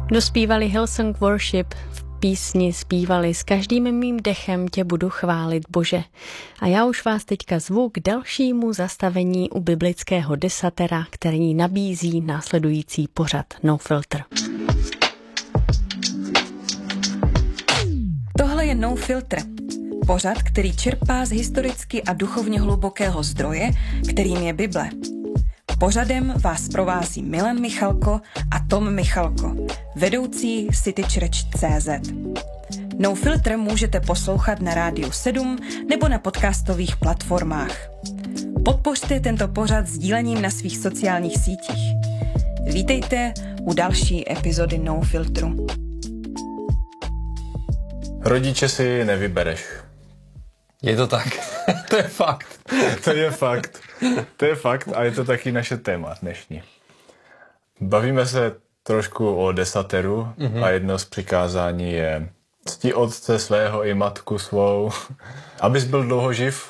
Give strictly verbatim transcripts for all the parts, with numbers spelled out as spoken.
Dospívali Hillsong Worship, v písni zpívali S každým mým dechem tě budu chválit, Bože. A já už vás teďka zvu k dalšímu zastavení u biblického desatera, který nabízí následující pořad No Filter. Tohle je No Filter. Pořad, který čerpá z historicky a duchovně hlubokého zdroje, kterým je Bible. Pořadem vás provází Milan Michalko a Tom Michalko, vedoucí City Church tečka cé zet. No Filter můžete poslouchat na Rádiu sedm nebo na podcastových platformách. Podpořte tento pořad sdílením na svých sociálních sítích. Vítejte u další epizody No Filtru. Rodiče si nevybereš. Je to tak. To je fakt. To je fakt. To je fakt a je to taky naše téma dnešní. Bavíme se trošku o desateru mm-hmm. a jedno z přikázání je cti otce svého i matku svou, abys byl dlouho živ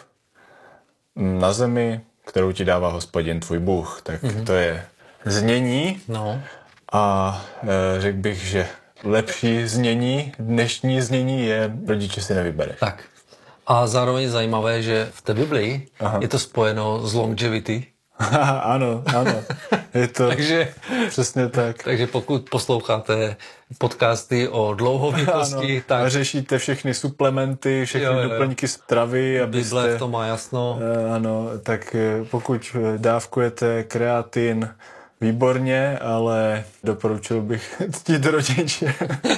na zemi, kterou ti dává Hospodin tvůj Bůh. Tak mm-hmm. to je znění no. a e, řekl bych, že lepší znění, dnešní znění je rodiče si nevybereš. Tak. A zároveň je zajímavé, že v té Biblii Aha. je to spojeno s longevity. Ano, ano. Je to takže, přesně tak. Takže pokud posloucháte podcasty o dlouhověkosti, tak... A řešíte všechny suplementy, všechny jo, jo, jo. doplňky stravy, abyste... Bible v tom má jasno. Ano, tak pokud dávkujete kreatin, výborně, ale doporučil bych ctít rodiče.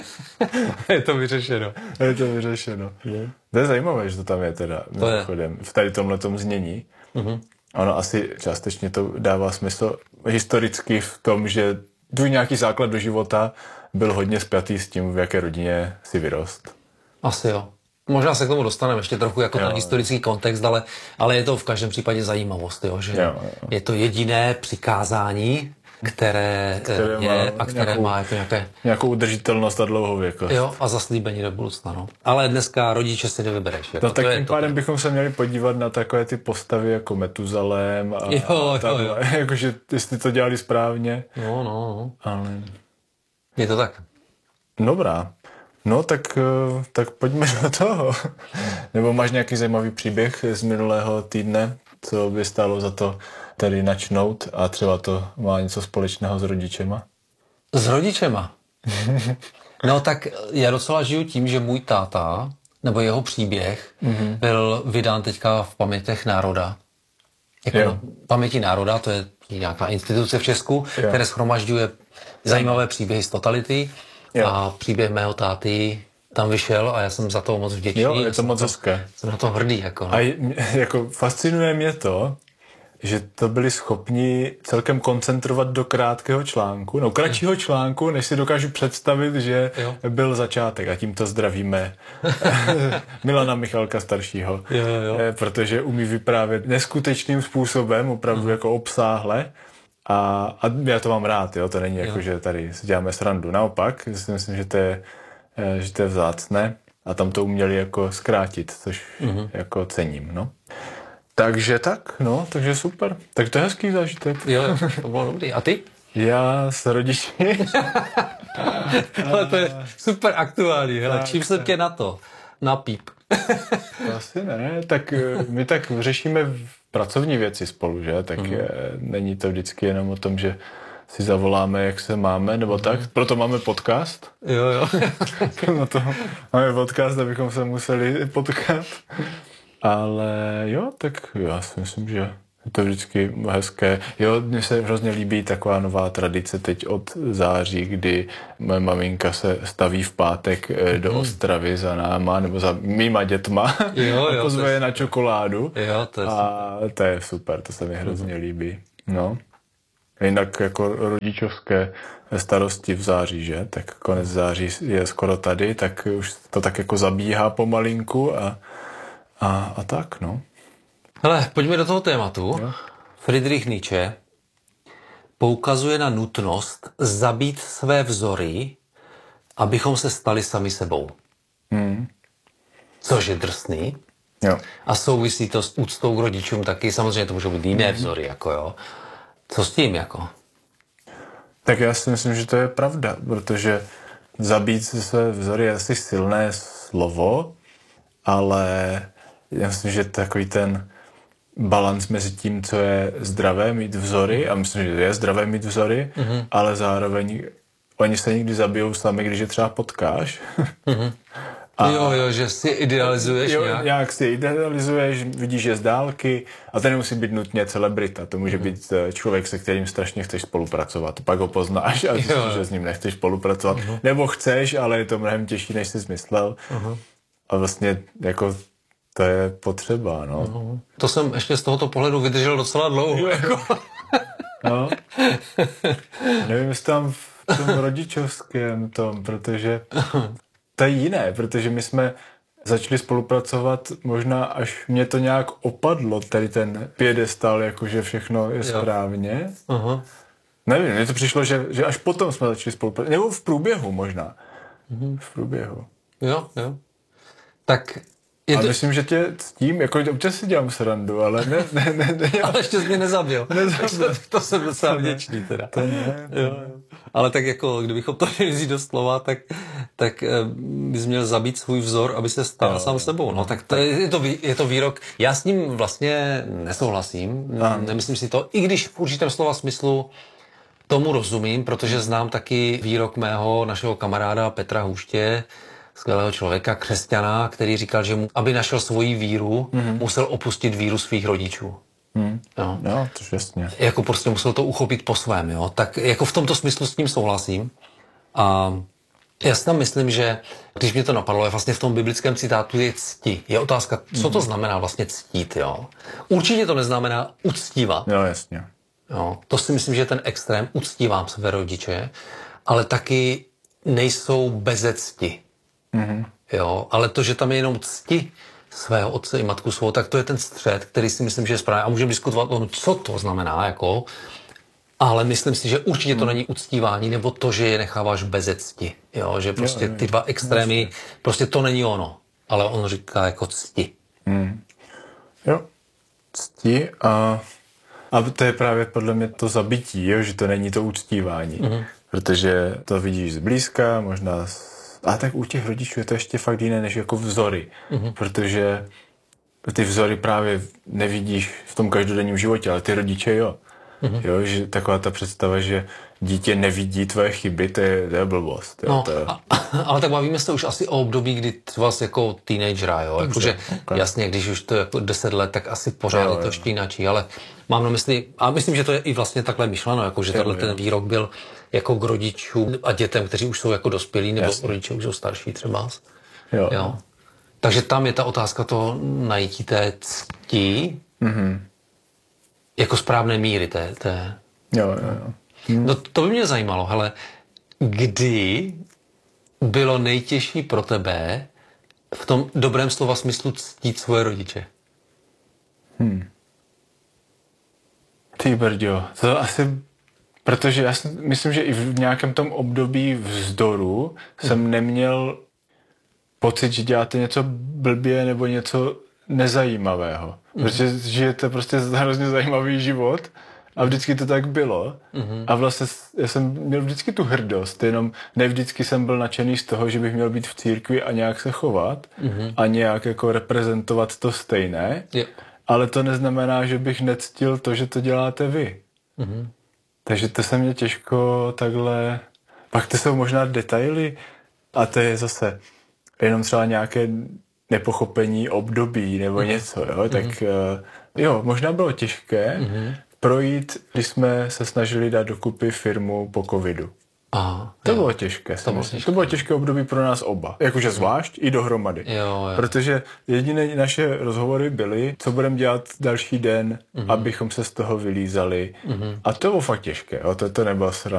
Je to vyřešeno. Je to vyřešeno. Je. To je zajímavé, že to tam je teda mimochodem, v tady tomhletom znění. Uh-huh. Ono asi částečně to dává smysl historicky v tom, že tvůj nějaký základ do života byl hodně spjatý s tím, v jaké rodině si vyrost. Asi jo. Možná se k tomu dostaneme ještě trochu jako jo, ten historický kontext, ale, ale je to v každém případě zajímavost, jo, že jo, jo. je to jediné přikázání, které, které je a které nějakou, má jako nějaké... nějakou udržitelnost a dlouhověkost. Jo, a zaslíbení do budoucna, no. Ale dneska rodiče si nevybereš. Jako, no tak tím pádem bychom se měli podívat na takové ty postavy jako Metuzalém a, jo, a tam, jo, jo. jakože jestli to dělali správně. No, no, no. Ale... Je to tak. Dobrá. No tak, tak pojďme do toho. Nebo máš nějaký zajímavý příběh z minulého týdne, co by stálo za to tady načnout a třeba to má něco společného s rodičema? S rodičema? No tak já docela žiju tím, že můj táta, nebo jeho příběh, mm-hmm. byl vydán teďka v Pamětech národa. Jako na Paměti národa, to je nějaká instituce v Česku, jo. které shromažďuje zajímavé příběhy z totality. Jo. A příběh mého táty tam vyšel a já jsem za to moc vděčný. Jo, je to moc hezké. Jsem na to hrdý. Jako, no. A jako fascinuje mě to, že to byli schopni celkem koncentrovat do krátkého článku, no kratšího článku, než si dokážu představit, že jo. byl začátek. A tímto zdravíme Milana Michalka staršího, jo, jo. protože umí vyprávět neskutečným způsobem, opravdu uh-huh. jako obsáhle. A, a já to mám rád, jo? To není jo. jako, že tady si děláme srandu. Naopak, si myslím, že to je, že to je vzácné a tam to uměli jako zkrátit, což uh-huh. jako cením, no. Takže tak, no, takže super. Tak to je hezký zážitek. Jo, jo, to bylo dobrý. A ty? Já s rodiči. Ale to je super aktuální, hele, čím jsem tě na to? Na píp. Asi ne, tak my tak řešíme pracovní věci spolu, že? Tak mm. je, není to vždycky jenom o tom, že si zavoláme, jak se máme, nebo mm. tak. Proto máme podcast. Jo, jo. no to máme podcast, abychom se museli potkat. Ale jo, tak já si myslím, že je to vždycky hezké. Jo, mně se hrozně líbí taková nová tradice teď od září, kdy moje maminka se staví v pátek do hmm. Ostravy za náma, nebo za mýma dětma jo, a jo, pozve je... na čokoládu. Jo, to je a super. to je super, to se mi hrozně hmm. líbí. No. Jinak jako rodičovské starosti v září, že? Tak konec září je skoro tady, tak už to tak jako zabíhá pomalinku a A, a tak, no. Hele, pojďme do toho tématu. Jo. Friedrich Nietzsche poukazuje na nutnost zabít své vzory, abychom se stali sami sebou. Hmm. Což je drsný. Jo. A souvisí to s úctou k rodičům taky. Samozřejmě to můžou být jiné vzory, jako jo. Co s tím, jako? Tak já si myslím, že to je pravda, protože zabít své vzory je asi silné slovo, ale já myslím, že takový ten balans mezi tím, co je zdravé mít vzory, a myslím, že je zdravé mít vzory, mm-hmm. ale zároveň oni se někdy zabijou sami, když je třeba potkáš. Mm-hmm. A jo, jo, že si idealizuješ jo, nějak. nějak si idealizuješ, vidíš je z dálky a to nemusí být nutně celebrita, to může mm. být člověk, se kterým strašně chceš spolupracovat. Pak ho poznáš a zjistíš, že s ním nechceš spolupracovat. Mm. Nebo chceš, ale je to mnohem těžší, než jsi myslel. Mm. A vlastně jako to je potřeba, no. Mm. To jsem ještě z tohoto pohledu vydržel docela dlouho. Jako. No. Nevím, jestli tam v tom rodičovském tom, protože to je jiné, protože my jsme začali spolupracovat možná, až mě to nějak opadlo, tady ten piedestal, jakože všechno je jo. správně. Uh-huh. Nevím, mně to přišlo, že, že až potom jsme začali spolupracovat. Nebo v průběhu možná. Uh-huh. V průběhu. Jo, jo. Tak je a to... myslím, že tě s tím, jako občas si dělám srandu, ale ne, ne, ne, ne já... Ale ještě jsi mě nezabil. nezabil. To, to jsem docela vděčný teda. To ne, to jo, jo. Ale tak jako, kdybychom to měli vzít do slova, tak, tak bys měl zabít svůj vzor, aby se stal jo, sám sebou. No tak to je, je, to, je to výrok. Já s ním vlastně nesouhlasím. Aha. Nemyslím si to, i když v určitém slova smyslu tomu rozumím, protože znám taky výrok mého našeho kamaráda Petra Hůště, skvělého člověka, křesťana, který říkal, že mu, aby našel svoji víru, mm-hmm. musel opustit víru svých rodičů. Mm. Jo. jo, to jasně. Jako prostě musel to uchopit po svém, jo. Tak jako v tomto smyslu s tím souhlasím. A já si tam myslím, že když mě to napadlo, je vlastně v tom biblickém citátu je cti. Je otázka, co to znamená vlastně ctít, jo. Určitě to neznamená uctívat. Jo, jasně. Jo, to si myslím, že je ten extrém, uctívám své rodiče, ale taky nejsou beze cti. Mm-hmm. Jo, ale to, že tam je jenom cti svého otce i matku svou, tak to je ten střed, který si myslím, že je správný. A můžeme diskutovat o tom, co to znamená, jako, ale myslím si, že určitě to není uctívání, nebo to, že je necháváš beze cti. Jo, že prostě jo, ty dva extrémy, vlastně. Prostě to není ono. Ale on říká jako cti. Mm. Jo, cti a, a to je právě podle mě to zabití, jo, že to není to uctívání. Mm-hmm. Protože to vidíš zblízka, možná a tak u těch rodičů je to ještě fakt jiné než jako vzory, mm-hmm. protože ty vzory právě nevidíš v tom každodenním životě, ale ty rodiče jo. Mm-hmm. Jo, že taková ta představa, že dítě nevidí tvoje chyby, to je, to je blbost. Jo, no, to je... A, ale tak bavíme se už asi o období, kdy třeba jako teenagera, jo, jakože okay. Jasně, když už to je jako deset let, tak asi pořád jo, je to jo. štínačí, ale mám na mysli, a myslím, že to je i vlastně takhle myšleno, jako že tenhle ten výrok byl jako k rodičům a dětem, kteří už jsou jako dospělí, nebo jasně. rodiče už jsou starší třeba. Jo. jo. Takže tam je ta otázka toho najítí té cti, mm-hmm. jako správné míry té... té... Jo, jo, jo. Hmm. No to by mě zajímalo, hele, kdy bylo nejtěžší pro tebe v tom dobrém slova smyslu ctít svoje rodiče? Hmm. Ty brďo, to asi, protože já si myslím, že i v nějakém tom období vzdoru hmm. jsem neměl pocit, že děláte něco blbě nebo něco nezajímavého. Hmm. Protože žijete prostě hrozně zajímavý život. A vždycky to tak bylo. Mm-hmm. A vlastně já jsem měl vždycky tu hrdost, jenom ne vždycky jsem byl nadšený z toho, že bych měl být v církvi a nějak se chovat mm-hmm. a nějak jako reprezentovat to stejné. Yeah. Ale to neznamená, že bych nectil to, že to děláte vy. Mm-hmm. Takže to se mě těžko takhle... Pak to jsou možná detaily a to je zase jenom třeba nějaké nepochopení období nebo mm-hmm. něco, jo. Tak mm-hmm. jo, možná bylo těžké mm-hmm. projít, když jsme se snažili dát dokupy firmu po covidu. Aha, to jo. bylo těžké. To bylo, těžké. to bylo těžké období pro nás oba. Jakože zvlášť i dohromady. Jo, jo. Protože jediné naše rozhovory byly, co budeme dělat další den, mm-hmm. abychom se z toho vylízali. Mm-hmm. A to bylo fakt těžké. Jo? To, to nebylo sranda.